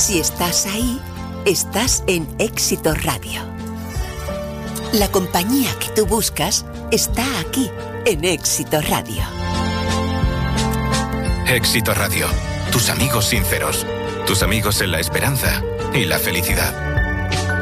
Si estás ahí, estás en Éxito Radio. La compañía que tú buscas está aquí, en Éxito Radio. Éxito Radio. Tus amigos sinceros. Tus amigos en la esperanza y la felicidad.